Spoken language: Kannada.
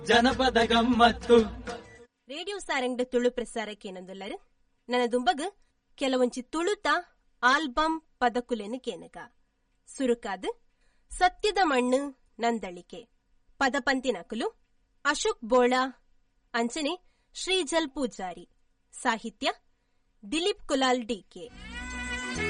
ಜನಪದ ಗಮ್ಮತ್ತು ರೇಡಿಯೋ ಸಾರಂಗ್ಡ ತುಳು ಪ್ರಸಾರಕ್ಕೇನಂದುಲ್ಲರು ನನ್ನ ದುಂಬಗ್ ಕೆಲವೊಂಚಿ ತುಳುತ ಆಲ್ಬಮ್ ಪದಕುಲೆನು ಕೇನಗ ಸುರುಕಾದ್ ಸತ್ಯದ ಮಣ್ಣು ನಂದಳಿಕೆ ಪದಪಂತಿನಕುಲು ಅಶೋಕ್ ಬೋಳ ಅಂಚನೆ ಶ್ರೀಜಲ್ ಪೂಜಾರಿ ಸಾಹಿತ್ಯ ದಿಲೀಪ್ ಕುಲಾಲ್ ಡಿಕೆ.